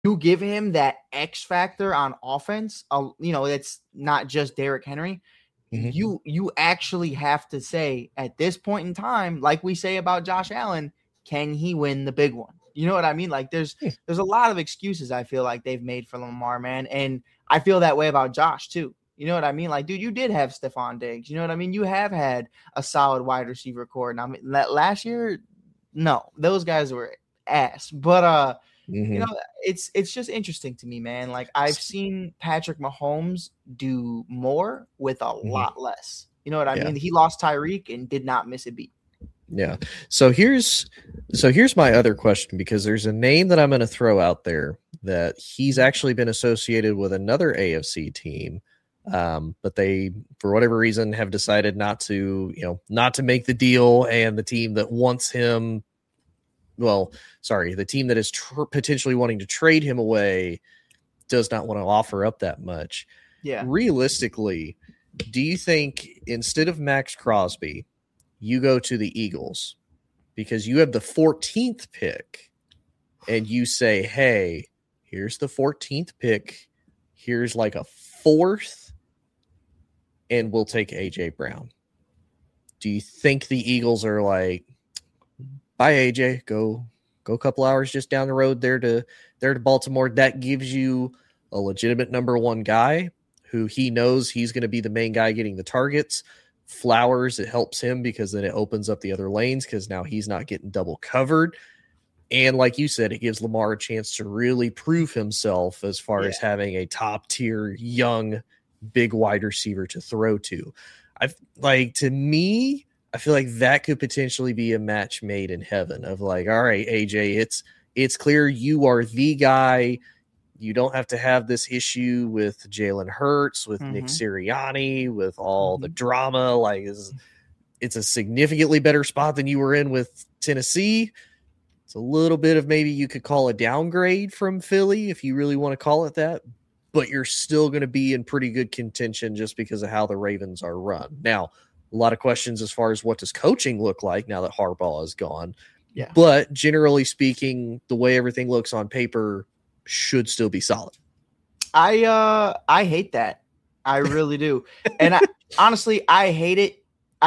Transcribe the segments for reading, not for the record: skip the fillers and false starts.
you give him that X factor on offense, it's not just Derrick Henry. Mhm. You actually have to say at this point in time, like we say about Josh Allen, can he win the big one? You know what I mean? Like there's a lot of excuses I feel like they've made for Lamar, man, and I feel that way about Josh too. You know what I mean? Like, dude, you did have Stephon Diggs. You know what I mean? You have had a solid wide receiver core. Now, last year, no, those guys were ass. But Mhm. it's just interesting to me, man. Like I've seen Patrick Mahomes do more with a Mhm. lot less. You know what I Yeah. mean? He lost Tyreek and did not miss a beat. Yeah. So here's my other question, because there's a name that I'm going to throw out there that he's actually been associated with another AFC team. But they, for whatever reason, have decided not to make the deal. And the team that wants him, the team that is potentially wanting to trade him away does not want to offer up that much. Yeah. Realistically, do you think instead of Max Crosby, you go to the Eagles because you have the 14th pick and you say, hey, here's the 14th pick. Here's like a fourth, and we'll take AJ Brown. Do you think the Eagles are like, bye AJ, go a couple hours just down the road there to Baltimore? That gives you a legitimate number one guy who he knows he's going to be the main guy getting the targets. Flowers, it helps him because then it opens up the other lanes because now he's not getting double covered. And like you said, it gives Lamar a chance to really prove himself as far as having a top tier, young, big wide receiver to throw to. To me, I feel like that could potentially be a match made in heaven of like, all right, AJ, it's clear you are the guy. You don't have to have this issue with Jalen Hurts, with Nick Sirianni, with all the drama. Like, it's a significantly better spot than you were in with Tennessee. It's a little bit of maybe you could call a downgrade from Philly if you really want to call it that, but you're still going to be in pretty good contention just because of how the Ravens are run. Now, a lot of questions as far as what does coaching look like now that Harbaugh is gone. Yeah. But generally speaking, the way everything looks on paper should still be solid. I hate that. I really do. And honestly, I hate it.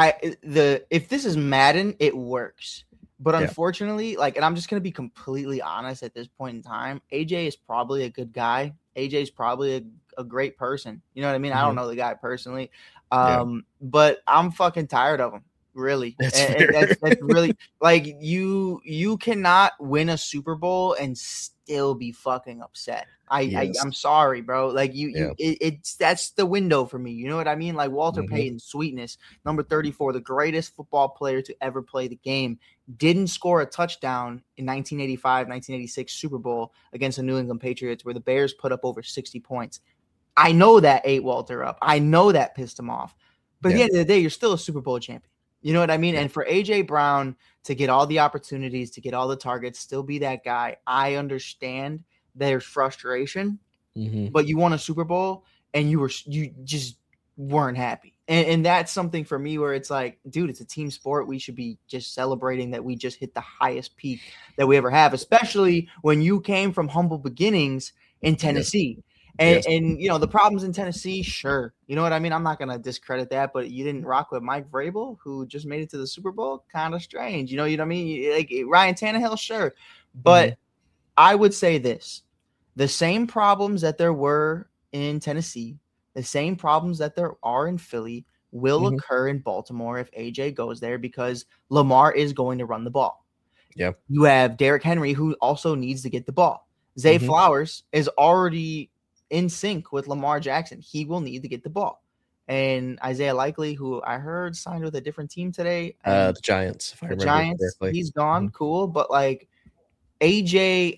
If this is Madden, it works. But unfortunately, and I'm just going to be completely honest at this point in time, AJ is probably a good guy. AJ is probably a great person. You know what I mean? I don't know the guy personally. But I'm fucking tired of him. Really. That's really like you cannot win a Super Bowl and still be fucking upset. I'm sorry, bro. Like that's the window for me. You know what I mean? Like Walter Payton, sweetness, number 34, the greatest football player to ever play the game, didn't score a touchdown in 1985, 1986 Super Bowl against the New England Patriots where the Bears put up over 60 points. I know that ate Walter up. I know that pissed him off. But at the end of the day, you're still a Super Bowl champion. You know what I mean? And for AJ Brown to get all the opportunities, to get all the targets, still be that guy, I understand there's frustration, but you won a Super Bowl and you just weren't happy. And that's something for me where it's like, dude, it's a team sport. We should be just celebrating that we just hit the highest peak that we ever have, especially when you came from humble beginnings in Tennessee. And the problems in Tennessee, sure. You know what I mean? I'm not going to discredit that, but you didn't rock with Mike Vrabel, who just made it to the Super Bowl. Kind of strange. You know what I mean? Like Ryan Tannehill, sure. But I would say this. The same problems that there were in Tennessee, the same problems that there are in Philly will occur in Baltimore if AJ goes there because Lamar is going to run the ball. Yep. You have Derrick Henry, who also needs to get the ball. Zay Flowers is already in sync with Lamar Jackson. He will need to get the ball. And Isaiah Likely, who I heard signed with a different team today. The Giants, if I remember correctly. He's gone. Cool. But like AJ,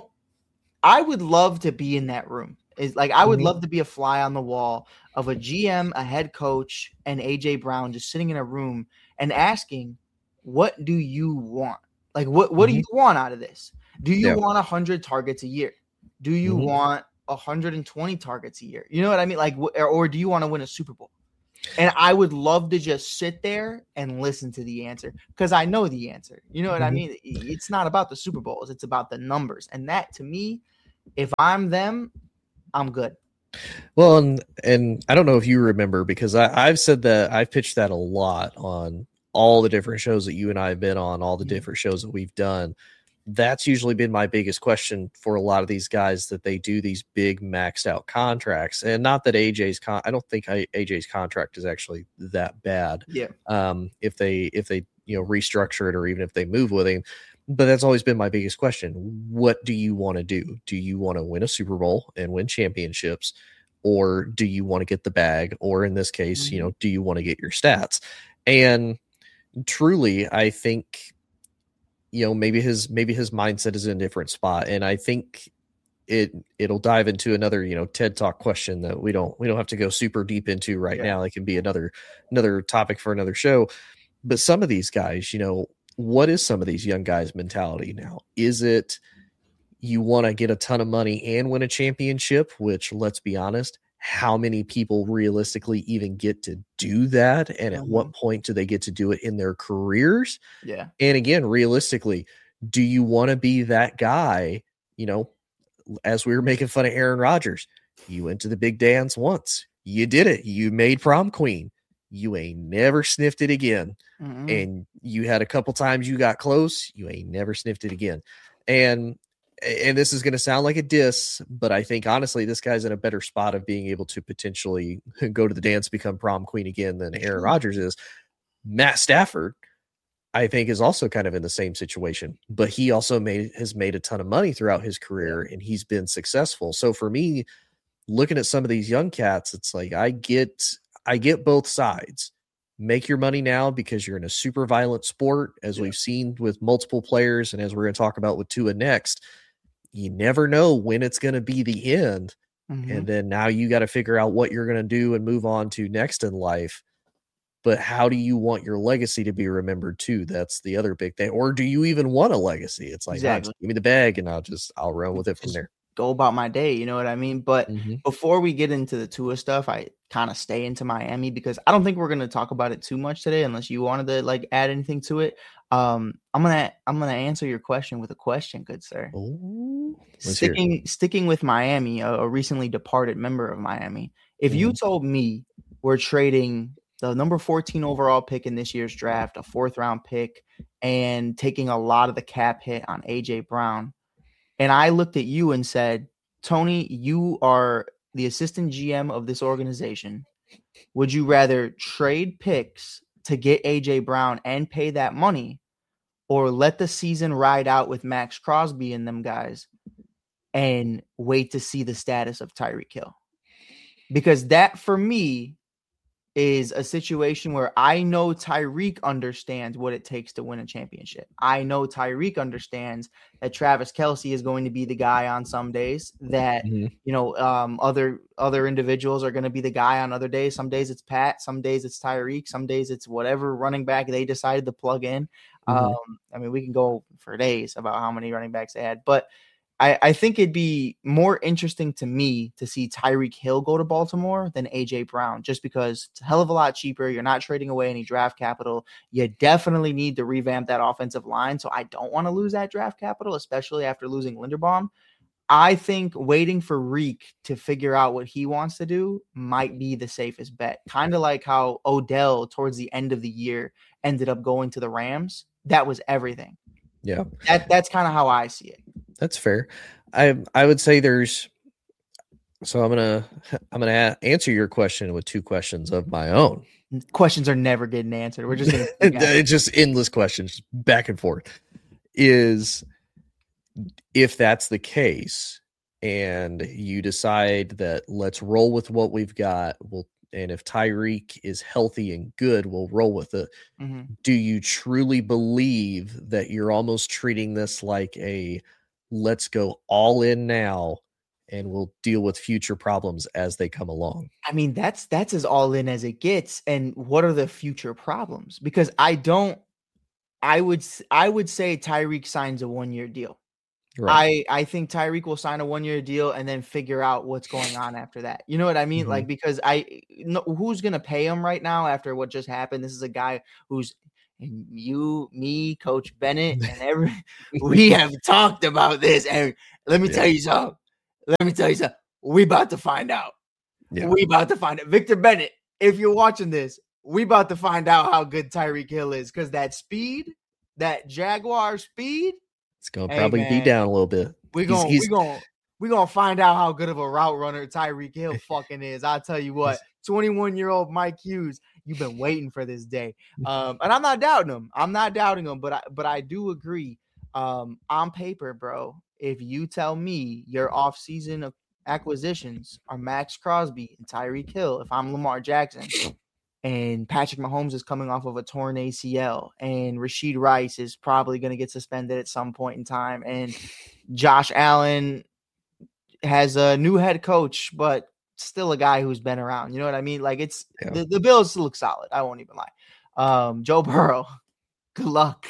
I would love to be in that room. I would love to be a fly on the wall of a GM, a head coach, and AJ Brown just sitting in a room and asking, what do you want? Like, what do you want out of this? Do you want 100 targets a year? Do you want 120 targets a year? You know what I mean? Like, or do you want to win a Super Bowl? And I would love to just sit there and listen to the answer because I know the answer. You know what I mean? It's not about the Super Bowls. It's about the numbers. And that, to me, If I'm them, I'm good. Well, and I don't know if you remember, because I've said that, I've pitched that a lot on all the different shows that you and I have been on, all the different shows that we've done. That's usually been my biggest question for a lot of these guys, that they do these big maxed out contracts. And not that I don't think AJ's contract is actually that bad. Yeah. If they restructure it, or even if they move with him. But that's always been my biggest question. What do you want to do? Do you want to win a Super Bowl and win championships? Or do you want to get the bag? Or in this case, do you want to get your stats? And truly, I think, maybe his mindset is in a different spot. And I think it'll dive into another, TED Talk question that we don't have to go super deep into right now. It can be another topic for another show. But some of these guys, what is some of these young guys' mentality now? Is it you want to get a ton of money and win a championship, which, let's be honest, how many people realistically even get to do that? And at what point do they get to do it in their careers? Yeah. And again, realistically, do you want to be that guy? As we were making fun of Aaron Rodgers, you went to the big dance once. You did it. You made prom queen. You ain't never sniffed it again. And you had a couple times you got close. You ain't never sniffed it again. And this is going to sound like a diss, but I think honestly, this guy's in a better spot of being able to potentially go to the dance, become prom queen again than Aaron Rodgers is. Matt Stafford, I think, is also kind of in the same situation, but he also has made a ton of money throughout his career, and he's been successful. So for me, looking at some of these young cats, it's like, I get both sides. Make your money now because you're in a super violent sport, as we've seen with multiple players, and as we're going to talk about with Tua next. You never know when it's going to be the end. And then now you got to figure out what you're going to do and move on to next in life. But how do you want your legacy to be remembered too? That's the other big thing. Or do you even want a legacy? It's like, give me the bag and I'll run with it from there. Go about my day, you know what I mean? But before we get into the Tua stuff, I kind of stay into Miami because I don't think we're going to talk about it too much today, unless you wanted to add anything to it. I'm gonna answer your question with a question, good sir. Ooh, sticking with Miami, a recently departed member of Miami. If you told me we're trading the number 14 overall pick in this year's draft, a 4th round pick, and taking a lot of the cap hit on AJ Brown, and I looked at you and said, Tony, you are the assistant GM of this organization. Would you rather trade picks to get AJ Brown and pay that money, or let the season ride out with Max Crosby and them guys and wait to see the status of Tyreek Hill? Because that, for me, is a situation where I know Tyreek understands what it takes to win a championship. I know Tyreek understands that Travis Kelce is going to be the guy on some days, that other individuals are going to be the guy on other days. Some days it's Pat, some days it's Tyreek, some days it's whatever running back they decided to plug in. I mean, we can go for days about how many running backs they had, but I think it'd be more interesting to me to see Tyreek Hill go to Baltimore than AJ Brown, just because it's a hell of a lot cheaper. You're not trading away any draft capital. You definitely need to revamp that offensive line. So I don't want to lose that draft capital, especially after losing Linderbaum. I think waiting for Reek to figure out what he wants to do might be the safest bet. Kind of like how Odell towards the end of the year ended up going to the Rams. That was everything. Yeah. That's kind of how I see it. That's fair. I would say so I'm gonna answer your question with 2 questions of my own. Questions are never getting answered. We're just it's just endless questions back and forth. Is if that's the case and you decide that let's roll with what we've got, and if Tyreek is healthy and good, we'll roll with it. Do you truly believe that you're almost treating this like a let's go all in now and we'll deal with future problems as they come along? I mean, that's as all in as it gets. And what are the future problems? Because I would say Tyreek signs a 1-year deal. Right. I think Tyreek will sign a 1-year deal and then figure out what's going on after that. You know what I mean? Like, because who's going to pay him right now after what just happened? This is a guy who's, and you, me, Coach Bennett, and we have talked about this. And let me tell you something. Let me tell you something. We about to find out. Yeah. We about to find out. Victor Bennett, if you're watching this, we about to find out how good Tyreek Hill is, because that speed, that Jaguar speed, it's gonna probably be down a little bit. We're gonna find out how good of a route runner Tyreek Hill fucking is. I'll tell you what, 21-year-old Mike Hughes, you've been waiting for this day. And I'm not doubting him. But I do agree. On paper, bro, if you tell me your offseason acquisitions are Max Crosby and Tyreek Hill, if I'm Lamar Jackson, and Patrick Mahomes is coming off of a torn ACL, and Rashid Rice is probably going to get suspended at some point in time, and Josh Allen has a new head coach, but still a guy who's been around. You know what I mean? Like, it's the Bills look solid. I won't even lie. Joe Burrow, good luck.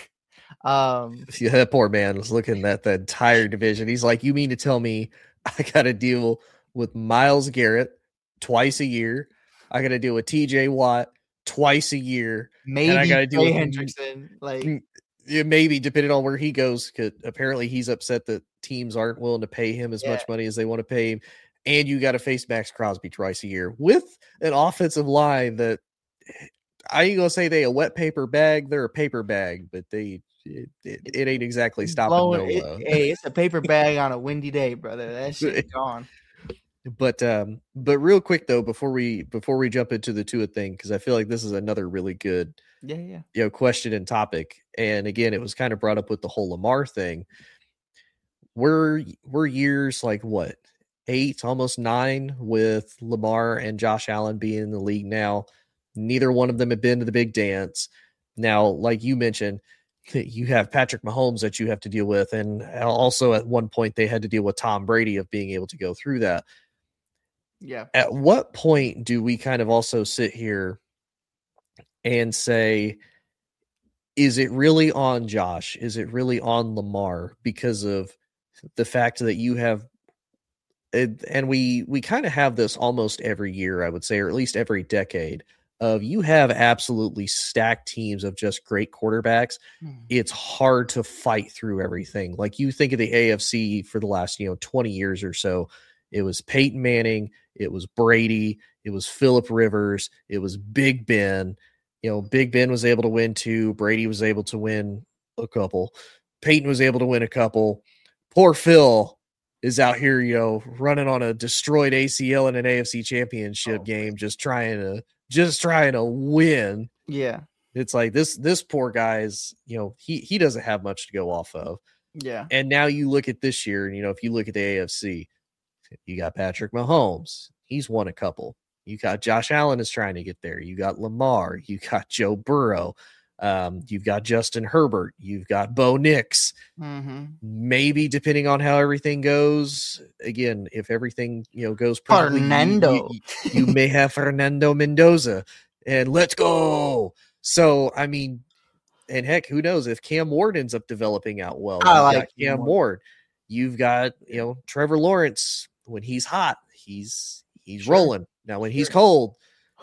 That poor man was looking at the entire division. He's like, you mean to tell me I got to deal with Myles Garrett twice a year? I got to deal with TJ Watt twice a year. Maybe and I got to deal with Hendrickson. Like, maybe depending on where he goes, because apparently he's upset that teams aren't willing to pay him as much money as they want to pay him. And you got to face Max Crosby twice a year with an offensive line that I ain't gonna say they a wet paper bag. They're a paper bag, but it ain't exactly stopping Noah. Hey, it's a paper bag on a windy day, brother. That shit's gone. But real quick though, before we jump into the Tua thing, because I feel like this is another really good question and topic. And again, it was kind of brought up with the whole Lamar thing. We're years like what, 8, almost 9 with Lamar and Josh Allen being in the league now. Neither one of them have been to the big dance. Now, like you mentioned, you have Patrick Mahomes that you have to deal with. And also at one point they had to deal with Tom Brady of being able to go through that. Yeah. At what point do we kind of also sit here and say, is it really on Josh? Is it really on Lamar because of the fact that you have, and we kind of have this almost every year, I would say, or at least every decade, of you have absolutely stacked teams of just great quarterbacks. It's hard to fight through everything. Like, you think of the AFC for the last 20 years or so. It was Peyton Manning, it was Brady, it was Phillip Rivers, it was Big Ben. Big Ben was able to win 2. Brady was able to win a couple. Peyton was able to win a couple. Poor Phil is out here, running on a destroyed ACL in an AFC championship game, just trying to win. Yeah. It's like this poor guy's, he doesn't have much to go off of. Yeah. And now you look at this year, and if you look at the AFC, you got Patrick Mahomes. He's won a couple. You got Josh Allen is trying to get there. You got Lamar. You got Joe Burrow. You've got Justin Herbert. You've got Bo Nix. Maybe, depending on how everything goes, again, if everything goes perfectly, Fernando, you may have Fernando Mendoza, and let's go. So I mean, and heck, who knows if Cam Ward ends up developing out well? I like Cam Ward. You've got Trevor Lawrence. When he's hot, he's rolling. Now when he's cold,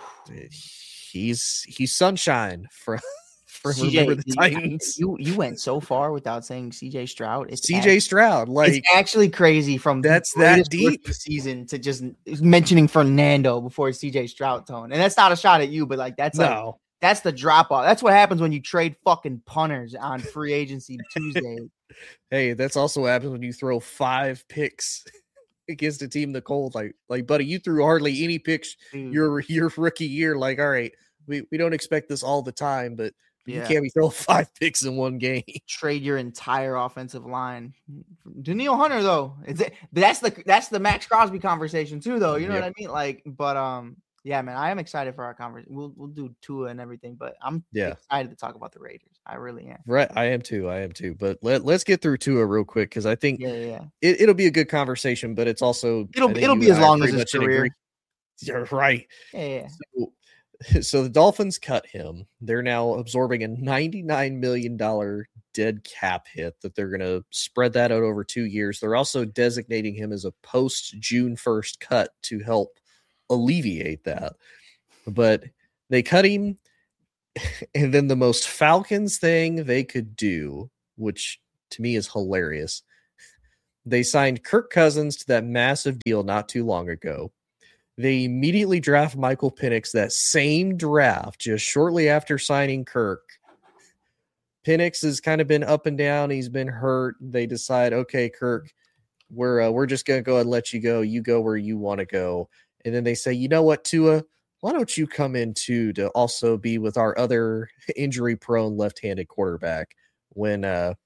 he's sunshine from CJ, the Titans. You went so far without saying CJ Stroud. It's CJ Stroud. Like, it's actually crazy from that's that deep season to just mentioning Fernando before CJ Stroud tone. And that's not a shot at you, but like that's the drop off. That's what happens when you trade fucking punters on free agency Tuesday. Hey, that's also what happens when you throw 5 picks against a team that cold. Like buddy, you threw hardly any picks your rookie year. Like, all right, we don't expect this all the time, but you can't be throwing 5 picks in one game. Trade your entire offensive line. Danielle Hunter, though, that's the Max Crosby conversation too, though. You know what I mean? Like, but yeah, man, I am excited for our conversation. We'll do Tua and everything, but I'm excited to talk about the Raiders. I really am. Right, I am too. But let's get through Tua real quick, because I think it'll be a good conversation, but it's also it'll be as long as his career. You're right. Yeah. So the Dolphins cut him. They're now absorbing a $99 million dead cap hit that they're going to spread that out over 2 years. They're also designating him as a post June 1st cut to help alleviate that. But they cut him, and then the most Falcons thing they could do, which to me is hilarious, They signed Kirk Cousins to that massive deal not too long ago. They immediately draft Michael Penix that same draft, just shortly after signing Kirk. Penix has kind of been up and down. He's been hurt. They decide, okay, Kirk, we're just going to go and let you go. You go where you want to go. And then they say, you know what, Tua, why don't you come in too to also be with our other injury-prone left-handed quarterback when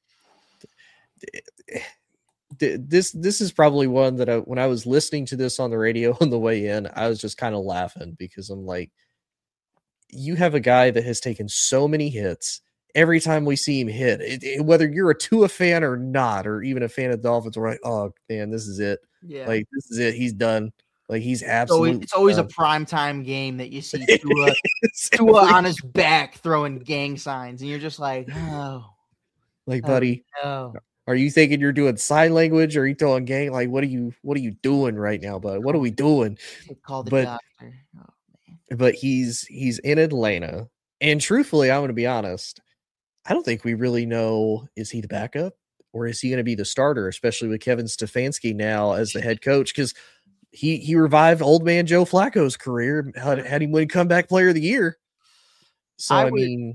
this is probably one that when I was listening to this on the radio on the way in, I was just kind of laughing because I'm like, you have a guy that has taken so many hits. Every time we see him hit, whether you're a Tua fan or not, or even a fan of Dolphins, we're like, oh man, this is it. Yeah, like this is it. He's done. Like he's absolutely. It's always a primetime game that you see Tua on his back throwing gang signs, and you're just like, oh, like buddy, no. Are you thinking you're doing sign language or are you throwing gang? Like, what are you doing right now, bud? What are we doing? Call the doctor. Oh, man. But he's in Atlanta. And truthfully, I'm going to be honest. I don't think we really know, is he the backup or is he going to be the starter, especially with Kevin Stefanski now as the head coach? Because he revived old man Joe Flacco's career, had him win comeback player of the year. So, I mean.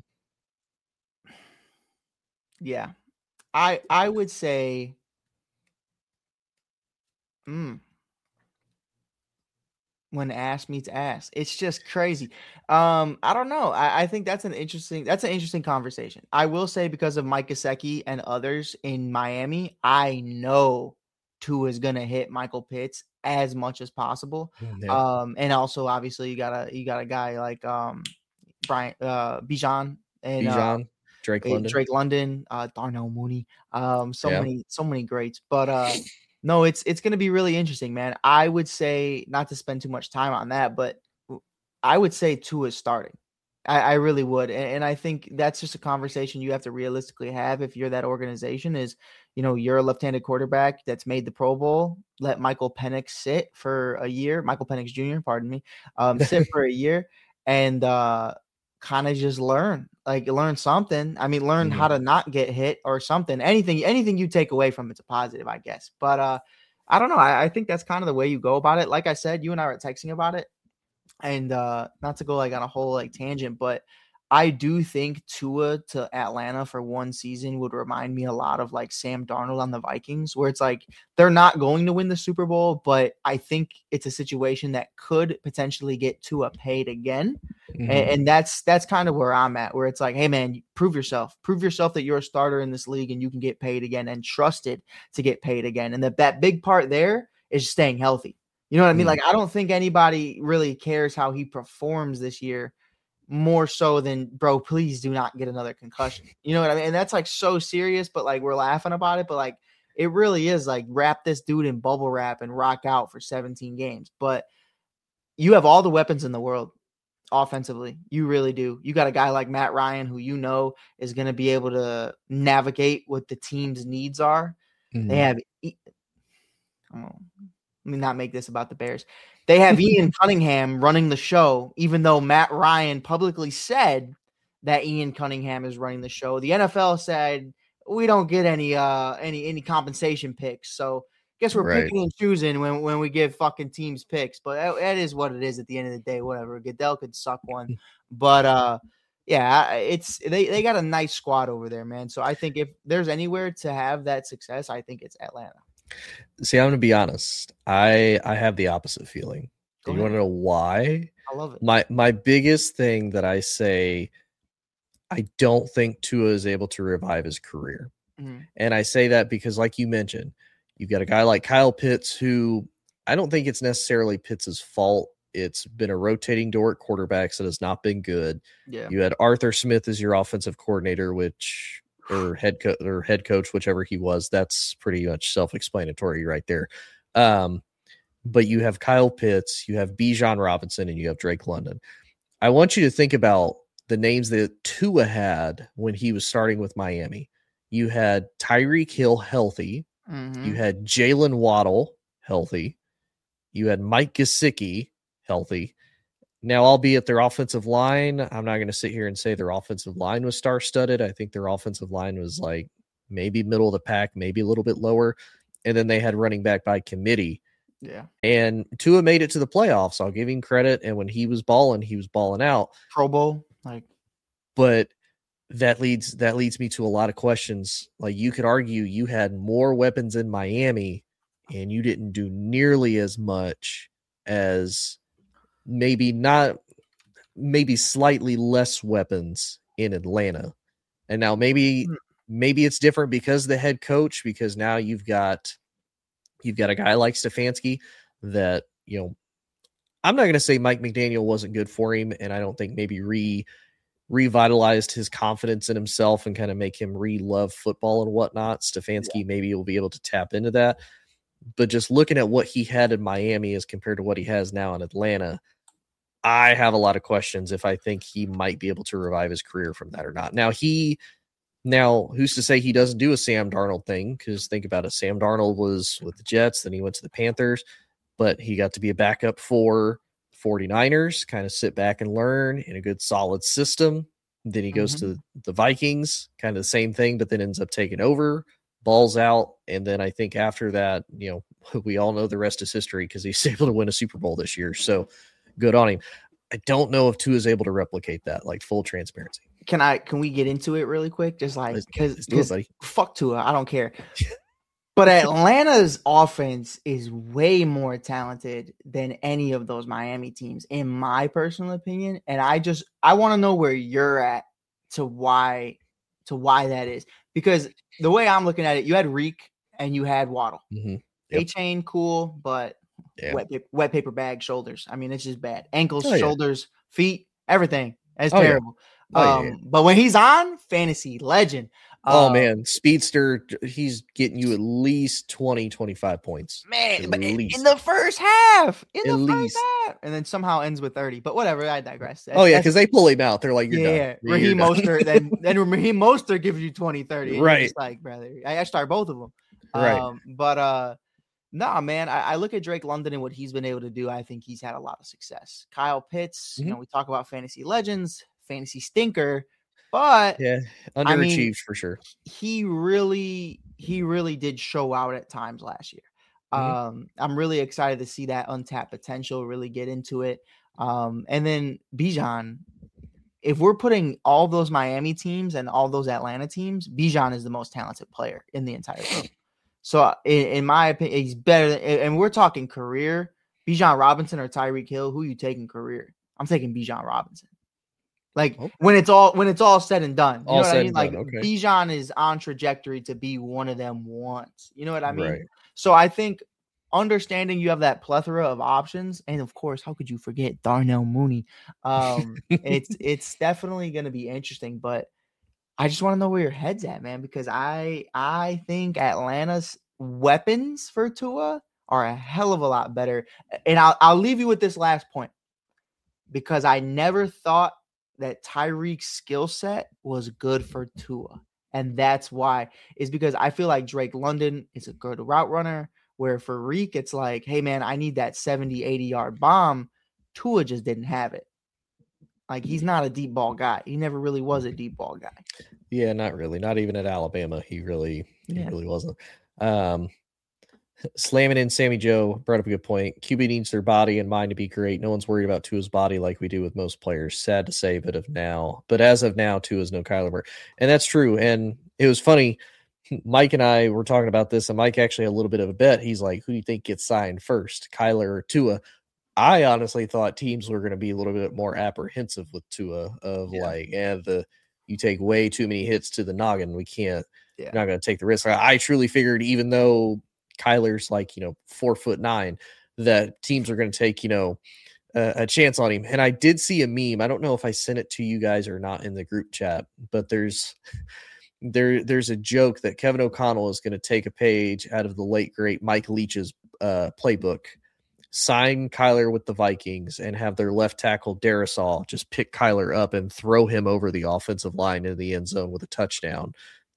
Yeah. I would say, when ass meets ass, it's just crazy. I don't know. I think that's an interesting conversation. I will say because of Mike Gesicki and others in Miami, I know Tua is gonna hit Michael Pitts as much as possible. Yeah. And also obviously you got a guy like Bijan and Drake London, Darnell Mooney, so many greats. But no, it's going to be really interesting, man. I would say, not to spend too much time on that, but I would say Tua is starting. I really would, and I think that's just a conversation you have to realistically have if you're that organization. Is you're a left-handed quarterback that's made the Pro Bowl. Let Michael Penix sit for a year. Michael Penix Jr., pardon me, sit for a year and kind of just learn something. I mean, learn how to not get hit or something. Anything you take away from it's a positive, I guess. But I don't know. I think that's kind of the way you go about it. Like I said, you and I were texting about it, and not to go like on a whole like tangent, but I do think Tua to Atlanta for one season would remind me a lot of like Sam Darnold on the Vikings, where it's like they're not going to win the Super Bowl, but I think it's a situation that could potentially get Tua paid again. Mm-hmm. And that's kind of where I'm at, where it's like, hey man, prove yourself that you're a starter in this league and you can get paid again and trusted to get paid again. And that big part there is staying healthy. You know what I mean? Like, I don't think anybody really cares how he performs this year, more so than, bro, please do not get another concussion. You know what I mean? And that's like so serious, but like we're laughing about it, but like it really is like wrap this dude in bubble wrap and rock out for 17 games. But you have all the weapons in the world offensively. You really do. You got a guy like Matt Ryan who is going to be able to navigate what the team's needs are. Mm-hmm. They have let me not make this about the Bears. They have Ian Cunningham running the show, even though Matt Ryan publicly said that Ian Cunningham is running the show. The NFL said we don't get any compensation picks, so I guess we're picking and choosing when we give fucking teams picks. But that is what it is at the end of the day. Whatever. Goodell could suck one, but yeah, they got a nice squad over there, man. So I think if there's anywhere to have that success, I think it's Atlanta. See, I'm going to be honest. I have the opposite feeling. You want to know why? I love it. My biggest thing that I say, I don't think Tua is able to revive his career. Mm-hmm. And I say that because, like you mentioned, you've got a guy like Kyle Pitts who I don't think it's necessarily Pitts' fault. It's been a rotating door at quarterbacks that has not been good. Yeah. You had Arthur Smith as your offensive coordinator, or head coach, whichever he was. That's pretty much self-explanatory right there. But you have Kyle Pitts, you have Bijan Robinson, and you have Drake London. I want you to think about the names that Tua had when he was starting with Miami. You had Tyreek Hill healthy. Mm-hmm. You had Jalen Waddle healthy. You had Mike Gesicki healthy. Now, albeit their offensive line, I'm not going to sit here and say their offensive line was star-studded. I think their offensive line was like maybe middle of the pack, maybe a little bit lower. and then they had running back by committee. Yeah. And Tua made it to the playoffs. I'll give him credit. And when he was balling out. Pro Bowl, but that leads me to a lot of questions. Like, you could argue you had more weapons in Miami and you didn't do nearly as much as maybe slightly less weapons in Atlanta. And now maybe it's different because the head coach, because now you've got a guy like Stefanski that, I'm not going to say Mike McDaniel wasn't good for him. And I don't think maybe revitalized his confidence in himself and kind of make him re-love football and whatnot. Stefanski maybe will be able to tap into that. But just looking at what he had in Miami as compared to what he has now in Atlanta, I have a lot of questions if I think he might be able to revive his career from that or not. Now, who's to say he doesn't do a Sam Darnold thing? Because think about it. Sam Darnold was with the Jets, then he went to the Panthers, but he got to be a backup for 49ers, kind of sit back and learn in a good solid system. Then he goes to the Vikings, kind of the same thing, but then ends up taking over, balls out. And then I think after that, we all know the rest is history because he's able to win a Super Bowl this year. So good on him. I don't know if Tua is able to replicate that, like full transparency. Can we get into it really quick? Just because fuck Tua, I don't care. But Atlanta's offense is way more talented than any of those Miami teams, in my personal opinion. And I want to know where you're at to why that is. Because the way I'm looking at it, you had Reek and you had Waddle. Mm-hmm. A-Chain, cool, but wet paper bag, shoulders. I mean, it's just bad. Ankles, shoulders, feet, everything. It's terrible. But when he's on, fantasy legend. Man, speedster, he's getting you at least 20, 25 points. Man, but in the first half. And then somehow ends with 30. But whatever, I digress. Because they pull him out. They're like, you're done. Raheem Mostert, then Raheem Mostert gives you 20, 30. Right. It's like, brother, I start both of them. Right. Nah, man, I look at Drake London and what he's been able to do. I think he's had a lot of success. Kyle Pitts, we talk about fantasy legends, fantasy stinker. But underachieved for sure. He really did show out at times last year. I'm really excited to see that untapped potential really get into it. And then Bijan, if we're putting all those Miami teams and all those Atlanta teams, Bijan is the most talented player in the entire team. So in my opinion, he's better. And we're talking career. Bijan Robinson or Tyreek Hill, who you taking career? I'm taking Bijan Robinson. When it's all said and done, you know what I mean? Bijan is on trajectory to be one of them once. You know what I mean? Right. So I think understanding you have that plethora of options, and of course, how could you forget Darnell Mooney? It's definitely going to be interesting. But I just want to know where your head's at, man, because I think Atlanta's weapons for Tua are a hell of a lot better. And I'll leave you with this last point, because I never thought that Tyreek's skill set was good for Tua. And that's why, is because I feel like Drake London is a good route runner, where for Reek, it's like, hey man, I need that 70, 80-yard bomb. Tua just didn't have it. Like, he's not a deep ball guy. He never really was a deep ball guy. Yeah, not really. Not even at Alabama. He really wasn't. Slamming in Sammy Joe brought up a good point. QB needs their body and mind to be great. No one's worried about Tua's body like we do with most players. Sad to say, but as of now, Tua's no Kyler Murray. And that's true. And it was funny. Mike and I were talking about this, and Mike actually had a little bit of a bet. He's like, who do you think gets signed first, Kyler or Tua? I honestly thought teams were going to be a little bit more apprehensive with Tua you take way too many hits to the noggin. We can't, you're not going to take the risk. I truly figured, even though Kyler's 4'9", that teams are going to take, a chance on him. And I did see a meme. I don't know if I sent it to you guys or not in the group chat, but there's a joke that Kevin O'Connell is going to take a page out of the late great Mike Leach's playbook, sign Kyler with the Vikings, and have their left tackle Darisaw just pick Kyler up and throw him over the offensive line into the end zone with a touchdown.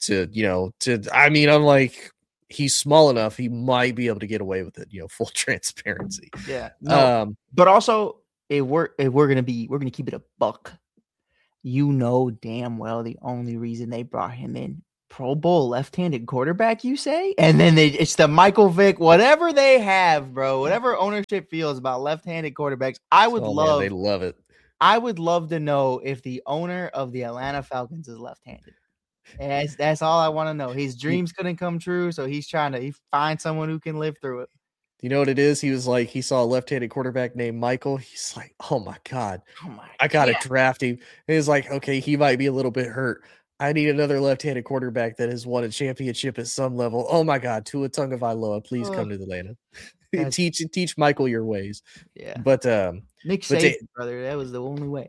I'm like, he's small enough, he might be able to get away with it, full transparency. Yeah. No, but also if we're gonna keep it a buck, damn well the only reason they brought him in Pro Bowl left-handed quarterback, you say? And then it's the Michael Vick, whatever they have, bro, whatever ownership feels about left-handed quarterbacks. Man, they love it. I would love to know if the owner of the Atlanta Falcons is left-handed. And that's all I want to know. His dreams couldn't come true, so he's trying to find someone who can live through it. You know what it is? He was like, he saw a left-handed quarterback named Michael. He's like, oh my God, I got to draft him. And he's like, okay, he might be a little bit hurt. I need another left-handed quarterback that has won a championship at some level. Oh my God, Tua Tagovailoa, please come to Atlanta. teach Michael your ways. Yeah. But Nick Saban, brother, that was the only way.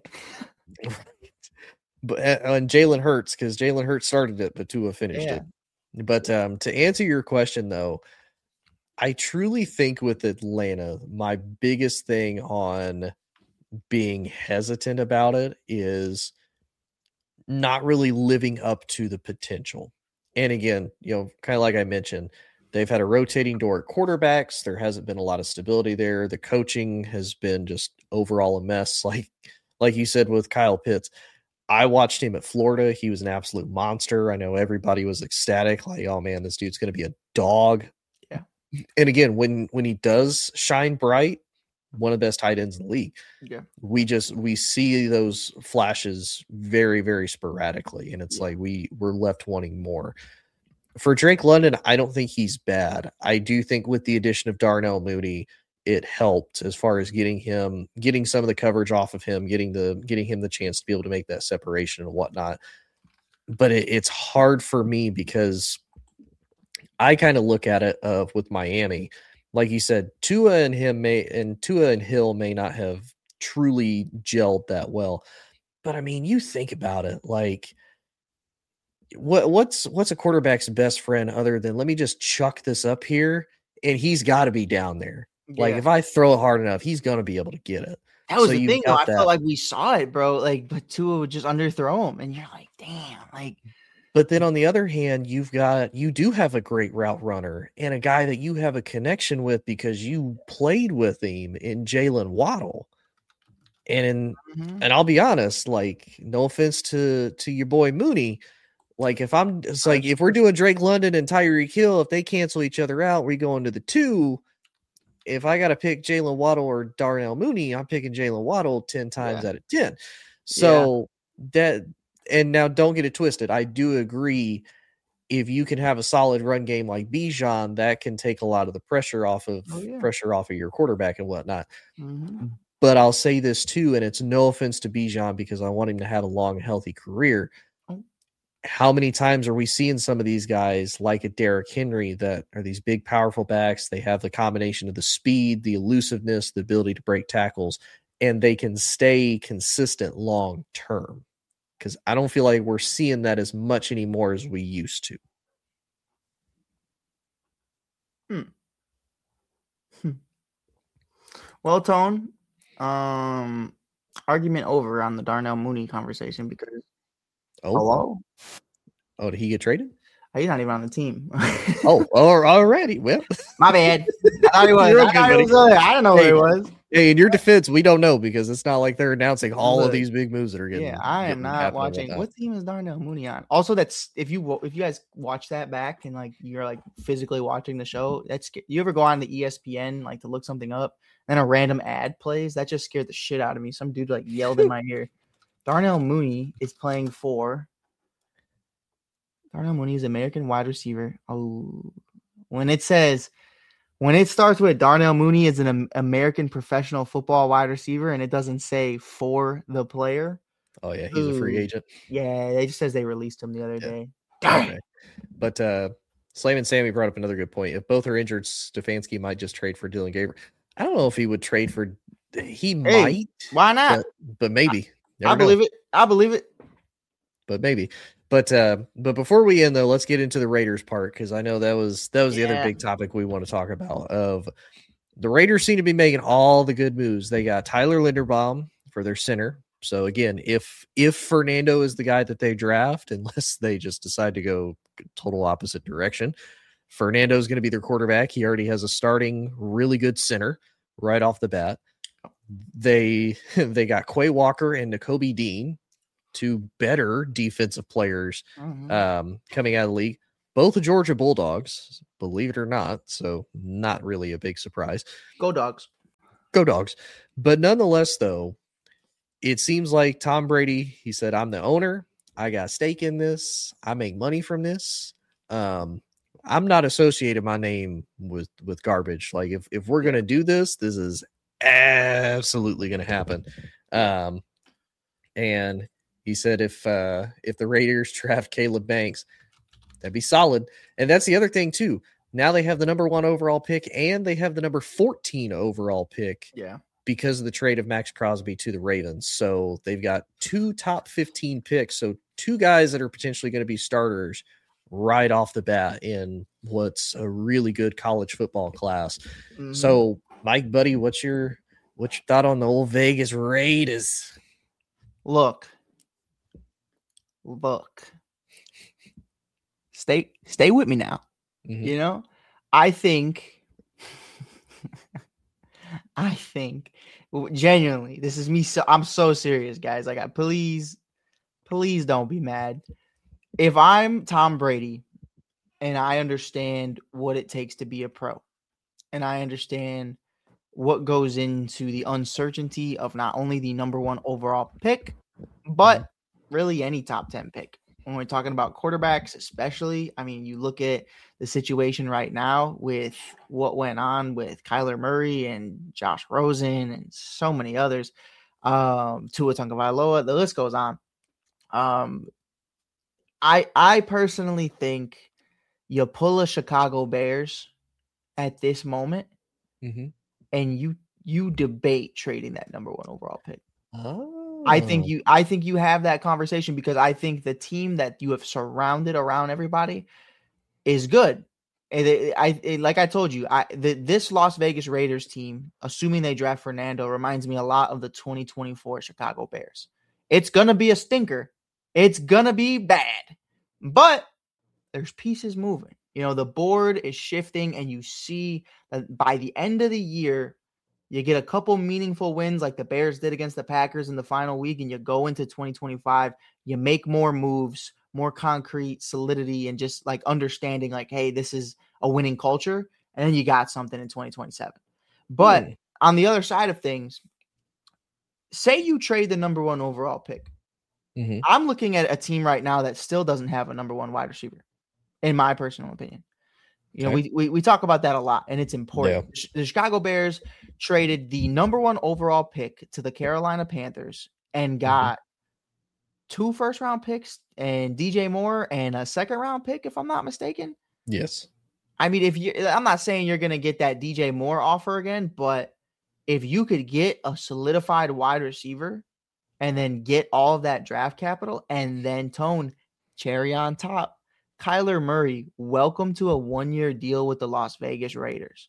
But on Jalen Hurts, because Jalen Hurts started it, but Tua finished it. But to answer your question, though, I truly think with Atlanta, my biggest thing on being hesitant about it is not really living up to the potential. And again, kind of like I mentioned, they've had a rotating door at quarterbacks. There hasn't been a lot of stability there. The coaching has been just overall a mess. Like you said with Kyle Pitts, I watched him at Florida. He was an absolute monster. I know everybody was ecstatic. Like, oh man, this dude's going to be a dog. Yeah. And again, when he does shine bright, one of the best tight ends in the league. Yeah. We see those flashes very, very sporadically. And it's like, we're left wanting more. For Drake London, I don't think he's bad. I do think with the addition of Darnell Mooney, it helped as far as getting some of the coverage off of him, getting him the chance to be able to make that separation and whatnot. But it's hard for me because I kind of look at it with Miami, like you said, Tua and Hill may not have truly gelled that well. But I mean, you think about it, like what's a quarterback's best friend other than let me just chuck this up here and he's got to be down there. Yeah. Like if I throw it hard enough, he's going to be able to get it. That was the thing, though. I felt like we saw it, bro. Like, but Tua would just underthrow him, and you're like, damn. Like, but then on the other hand, you do have a great route runner and a guy that you have a connection with because you played with him in Jalen Waddle. And I'll be honest, like, no offense to your boy Mooney. Like if we're doing Drake London and Tyreek Hill, if they cancel each other out, we go into the 2. If I got to pick Jalen Waddle or Darnell Mooney, I'm picking Jalen Waddle 10 times out of 10. So and now don't get it twisted. I do agree. If you can have a solid run game like Bijan, that can take a lot of the pressure off of your quarterback and whatnot. Mm-hmm. But I'll say this too, and it's no offense to Bijan because I want him to have a long, healthy career. How many times are we seeing some of these guys like a Derrick Henry that are these big, powerful backs? They have the combination of the speed, the elusiveness, the ability to break tackles, and they can stay consistent long term. Because I don't feel like we're seeing that as much anymore as we used to. Well, Tone, argument over on the Darnell Mooney conversation because hello? Oh, did he get traded? He's not even on the team. Already. Well, my bad. I thought he was. I don't know who he was. Hey, in your defense, we don't know because it's not like they're announcing all of these big moves that are getting. Yeah, I am not watching. What team is Darnell Mooney on? Also, that's if you guys watch that back and like you're like physically watching the show. That's you ever go on the ESPN like to look something up, and a random ad plays. That just scared the shit out of me. Some dude like yelled in my ear. Darnell Mooney is playing for. Darnell Mooney is American wide receiver. Oh, when it starts with Darnell Mooney is an American professional football wide receiver and it doesn't say for the player. Oh yeah, he's a free agent. Yeah, it just says they released him the other day. Okay. But Slam and Sammy brought up another good point. If both are injured, Stefanski might just trade for Dylan Gabriel. I don't know if he would trade for. He might. Why not? But maybe. I believe it. But maybe. But before we end though, let's get into the Raiders part because I know that was the other big topic we want to talk about. Of the Raiders seem to be making all the good moves. They got Tyler Linderbaum for their center. So again, if Fernando is the guy that they draft, unless they just decide to go total opposite direction, Fernando is going to be their quarterback. He already has a starting really good center right off the bat. They got Quay Walker and Nakobe Dean, two better defensive players coming out of the league. Both the Georgia Bulldogs, believe it or not. So not really a big surprise. Go Dogs. Go Dogs. But nonetheless, though, it seems like Tom Brady, he said, I'm the owner. I got a stake in this. I make money from this. I'm not associating my name with garbage. Like if we're going to do this, this is absolutely going to happen. And he said, if the Raiders draft Caleb Banks, that'd be solid. And that's the other thing too. Now they have the number 1 overall pick and they have the number 14 overall pick. Yeah. Because of the trade of Max Crosby to the Ravens. So they've got 2 top 15 picks. So 2 guys that are potentially going to be starters right off the bat in what's a really good college football class. Mm-hmm. So Mike, buddy, what's your thought on the old Vegas Raiders? Look. Stay with me now. Mm-hmm. You know, I think genuinely, this is me. So I'm so serious, guys. Like, please don't be mad. If I'm Tom Brady and I understand what it takes to be a pro, and I understand what goes into the uncertainty of not only the number 1 overall pick, but really any top 10 pick. When we're talking about quarterbacks, especially, I mean, you look at the situation right now with what went on with Kyler Murray and Josh Rosen and so many others, Tua Tagovailoa, the list goes on. I personally think you pull a Chicago Bears at this moment, and you debate trading that number 1 overall pick. I think you have that conversation because I think the team that you have surrounded around everybody is good. And like I told you, this Las Vegas Raiders team, assuming they draft Fernando, reminds me a lot of the 2024 Chicago Bears. It's going to be a stinker. It's going to be bad, but there's pieces moving. You know, the board is shifting and you see that by the end of the year, you get a couple meaningful wins like the Bears did against the Packers in the final week, and you go into 2025, you make more moves, more concrete solidity, and just like understanding like, hey, this is a winning culture. And then you got something in 2027. But on the other side of things, say you trade the number 1 overall pick. I'm looking at a team right now that still doesn't have a number 1 wide receiver, in my personal opinion. You know, we talk about that a lot, and it's important. Yeah. The Chicago Bears traded the number 1 overall pick to the Carolina Panthers and got 2 first-round picks and DJ Moore and a second-round pick, if I'm not mistaken. Yes. I mean, I'm not saying you're going to get that DJ Moore offer again, but if you could get a solidified wide receiver and then get all of that draft capital and then cherry on top, Kyler Murray, welcome to a 1-year deal with the Las Vegas Raiders.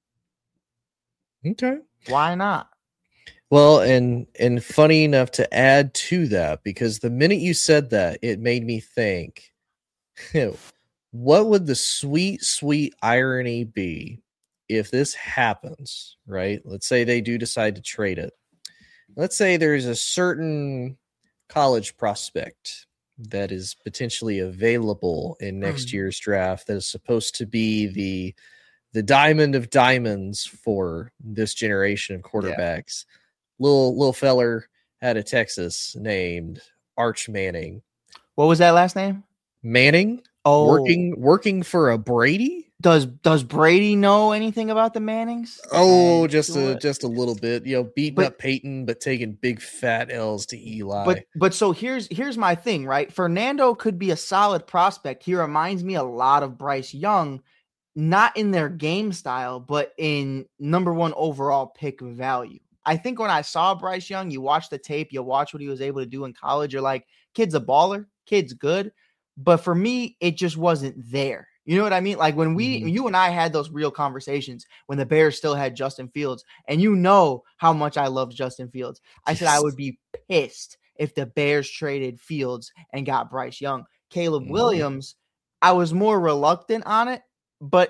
Okay. Why not? Well, and funny enough to add to that, because the minute you said that, it made me think, what would the sweet, sweet irony be if this happens, right? Let's say they do decide to trade it. Let's say there's a certain college prospect that is potentially available in next year's draft that is supposed to be the diamond of diamonds for this generation of quarterbacks. Yeah. Little feller out of Texas named Arch Manning. What was that last name? Manning. Oh, working for a Brady. Does Brady know anything about the Mannings? Oh, just a little bit. You know, beating up Peyton, but taking big fat L's to Eli. But so here's my thing, right? Fernando could be a solid prospect. He reminds me a lot of Bryce Young, not in their game style, but in number 1 overall pick value. I think when I saw Bryce Young, you watch the tape, you watch what he was able to do in college. You're like, kid's a baller, kid's good. But for me, it just wasn't there. You know what I mean? Like when you and I had those real conversations when the Bears still had Justin Fields, and you know how much I love Justin Fields. I said I would be pissed if the Bears traded Fields and got Bryce Young. Caleb Williams, I was more reluctant on it, but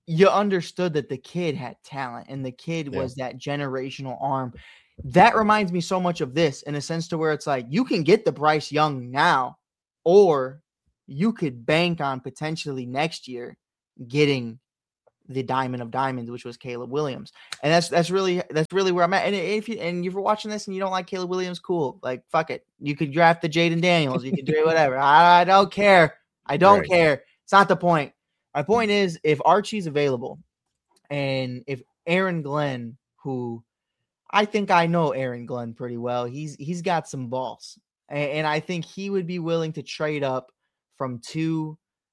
you understood that the kid had talent and the kid was that generational arm. That reminds me so much of this in a sense to where it's like you can get the Bryce Young now, or you could bank on potentially next year getting the diamond of diamonds, which was Caleb Williams. And that's really where I'm at. And if you're watching this and you don't like Caleb Williams, cool. Like, fuck it. You could draft the Jaden Daniels. You can do whatever. I don't care. I don't care. It's not the point. My point is, if Archie's available and if Aaron Glenn, who I think I know Aaron Glenn pretty well, he's got some balls. And I think he would be willing to trade up from 2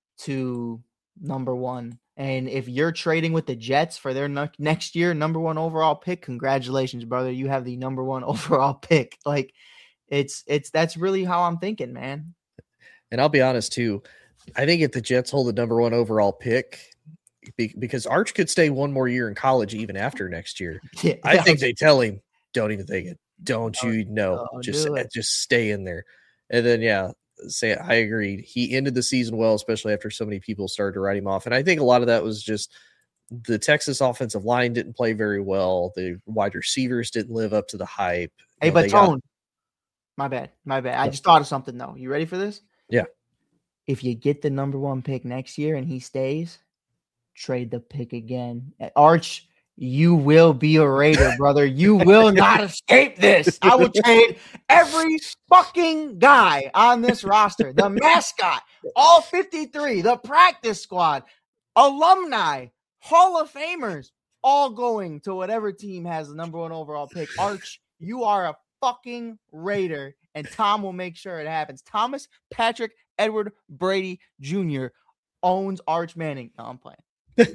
to number 1. And if you're trading with the Jets for their next year number 1 overall pick, congratulations, brother. You have the number 1 overall pick. Like, that's really how I'm thinking, man. And I'll be honest too. I think if the Jets hold the number 1 overall pick, because Arch could stay one more year in college even after next year. Yeah. I think they tell him, don't even think it. Don't you know? Just stay in there. And then, say I agreed. He ended the season well, especially after so many people started to write him off. And I think a lot of that was just the Texas offensive line didn't play very well. The wide receivers didn't live up to the hype. Hey, but Tone, my bad. I just thought of something though. You ready for this? Yeah. If you get the number 1 pick next year and he stays, trade the pick again. Arch, you will be a Raider, brother. You will not escape this. I will trade every fucking guy on this roster. The mascot, all 53, the practice squad, alumni, Hall of Famers, all going to whatever team has the number 1 overall pick. Arch, you are a fucking Raider, and Tom will make sure it happens. Thomas Patrick Edward Brady Jr. owns Arch Manning. No, I'm playing.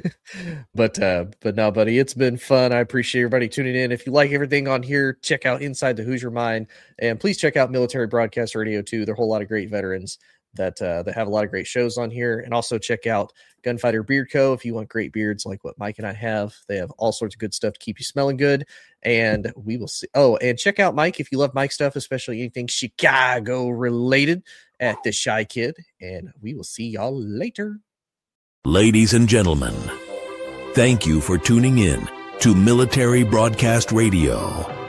But no, buddy, it's been fun. I appreciate everybody tuning in. If you like everything on here, check out Inside the Hoosier Mind, and please check out Military Broadcast Radio too. There are a whole lot of great veterans that have a lot of great shows on here. And also check out Gunfighter Beard Co. if you want great beards like what Mike and I have. They have all sorts of good stuff to keep you smelling good. And we will see. Oh, and check out Mike if you love Mike stuff, especially anything Chicago related, at The Shy Kid. And we will see y'all later. Ladies and gentlemen, thank you for tuning in to Military Broadcast Radio.